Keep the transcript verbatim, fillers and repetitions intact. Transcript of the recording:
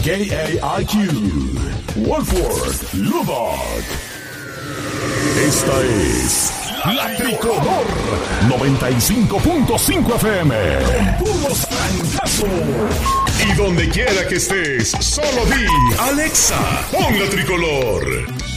K A I Q, Wolford, Lubbock. Esta es La Tricolor noventa y cinco punto cinco F M. Con puros trancazos. Y donde quiera que estés, solo di Alexa, pon La Tricolor.